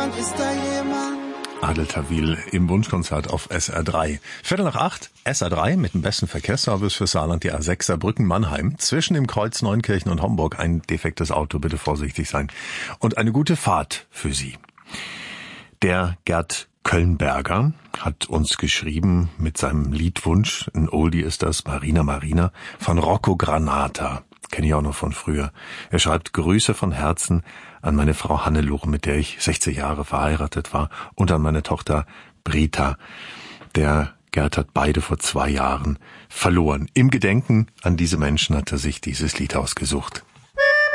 jemand, ist da jemand? Adel Tawil im Wunschkonzert auf SR3. 7:45, SR3 mit dem besten Verkehrsservice für Saarland, die A6 Saarbrücken-Mannheim. Zwischen dem Kreuz Neunkirchen und Homburg ein defektes Auto, bitte vorsichtig sein. Und eine gute Fahrt für Sie. Der Gerd Kölnberger hat uns geschrieben mit seinem Liedwunsch, ein Oldie ist das, Marina Marina, von Rocco Granata. Kenne ich auch noch von früher. Er schreibt Grüße von Herzen an meine Frau Hannelore, mit der ich 60 Jahre verheiratet war, und an meine Tochter Brita. Der Gerd hat beide vor 2 Jahren verloren. Im Gedenken an diese Menschen hat er sich dieses Lied ausgesucht.